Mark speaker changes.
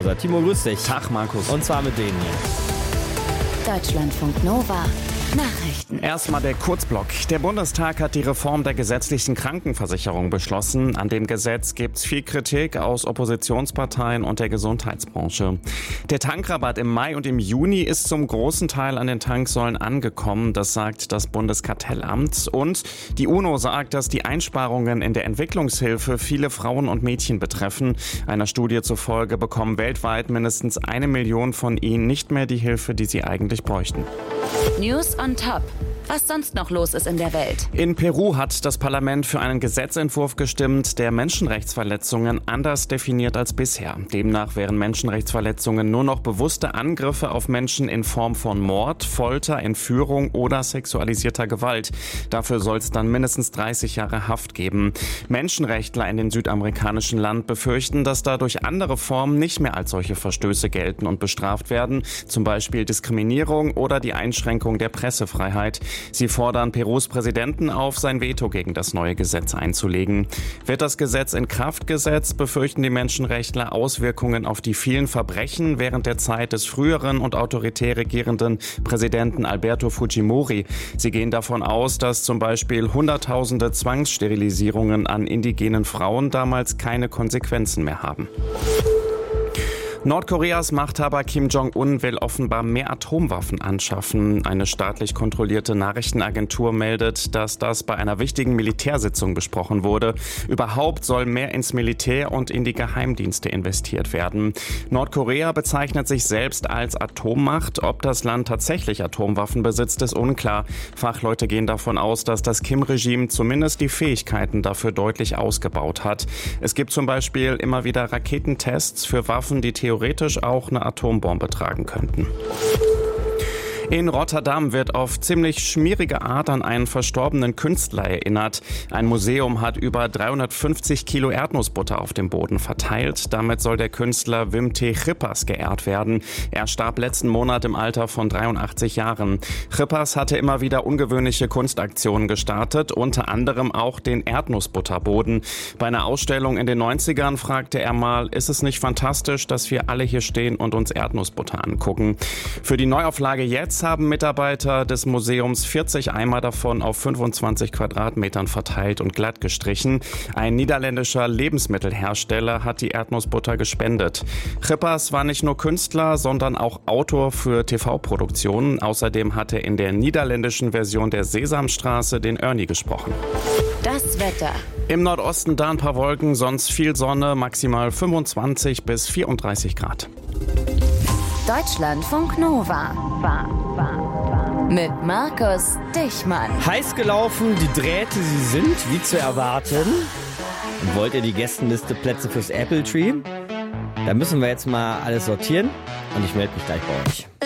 Speaker 1: Moser. Timo, grüß dich.
Speaker 2: Tag, Markus.
Speaker 1: Und zwar mit denen hier.
Speaker 3: Deutschlandfunk Nova. Nachrichten.
Speaker 2: Erstmal der Kurzblock. Der Bundestag hat die Reform der gesetzlichen Krankenversicherung beschlossen. An dem Gesetz gibt's viel Kritik aus Oppositionsparteien und der Gesundheitsbranche. Der Tankrabatt im Mai und im Juni ist zum großen Teil an den Tanksäulen angekommen. Das sagt das Bundeskartellamt. Und die UNO sagt, dass die Einsparungen in der Entwicklungshilfe viele Frauen und Mädchen betreffen. Einer Studie zufolge bekommen weltweit mindestens 1 Million von ihnen nicht mehr die Hilfe, die sie eigentlich bräuchten.
Speaker 3: News on top. Was sonst noch los ist in der Welt.
Speaker 2: In Peru hat das Parlament für einen Gesetzentwurf gestimmt, der Menschenrechtsverletzungen anders definiert als bisher. Demnach wären Menschenrechtsverletzungen nur noch bewusste Angriffe auf Menschen in Form von Mord, Folter, Entführung oder sexualisierter Gewalt. Dafür soll es dann mindestens 30 Jahre Haft geben. Menschenrechtler in dem südamerikanischen Land befürchten, dass dadurch andere Formen nicht mehr als solche Verstöße gelten und bestraft werden, zum Beispiel Diskriminierung oder die Einschränkung der Pressefreiheit. Sie fordern Perus Präsidenten auf, sein Veto gegen das neue Gesetz einzulegen. Wird das Gesetz in Kraft gesetzt, befürchten die Menschenrechtler Auswirkungen auf die vielen Verbrechen während der Zeit des früheren und autoritär regierenden Präsidenten Alberto Fujimori. Sie gehen davon aus, dass zum Beispiel Hunderttausende Zwangssterilisierungen an indigenen Frauen damals keine Konsequenzen mehr haben. Nordkoreas Machthaber Kim Jong-un will offenbar mehr Atomwaffen anschaffen. Eine staatlich kontrollierte Nachrichtenagentur meldet, dass das bei einer wichtigen Militärsitzung besprochen wurde. Überhaupt soll mehr ins Militär und in die Geheimdienste investiert werden. Nordkorea bezeichnet sich selbst als Atommacht. Ob das Land tatsächlich Atomwaffen besitzt, ist unklar. Fachleute gehen davon aus, dass das Kim-Regime zumindest die Fähigkeiten dafür deutlich ausgebaut hat. Es gibt zum Beispiel immer wieder Raketentests für Waffen, die theoretisch auch eine Atombombe tragen könnten. In Rotterdam wird auf ziemlich schmierige Art an einen verstorbenen Künstler erinnert. Ein Museum hat über 350 Kilo Erdnussbutter auf dem Boden verteilt. Damit soll der Künstler Wim T. Schippers geehrt werden. Er starb letzten Monat im Alter von 83 Jahren. Schippers hatte immer wieder ungewöhnliche Kunstaktionen gestartet, unter anderem auch den Erdnussbutterboden. Bei einer Ausstellung in den 90ern fragte er mal, ist es nicht fantastisch, dass wir alle hier stehen und uns Erdnussbutter angucken? Für die Neuauflage jetzt haben Mitarbeiter des Museums 40 Eimer davon auf 25 Quadratmetern verteilt und glatt gestrichen. Ein niederländischer Lebensmittelhersteller hat die Erdnussbutter gespendet. Schippers war nicht nur Künstler, sondern auch Autor für TV-Produktionen. Außerdem hat er in der niederländischen Version der Sesamstraße den Ernie gesprochen.
Speaker 3: Das Wetter.
Speaker 2: Im Nordosten da ein paar Wolken, sonst viel Sonne, maximal 25 bis 34 Grad.
Speaker 3: Deutschlandfunk Nova. Mit Markus Dichmann.
Speaker 1: Heiß gelaufen, die Drähte, sie sind, wie zu erwarten. Und wollt ihr die Gästenliste Plätze fürs Apple Tree? Da müssen wir jetzt mal alles sortieren und ich melde mich gleich bei euch.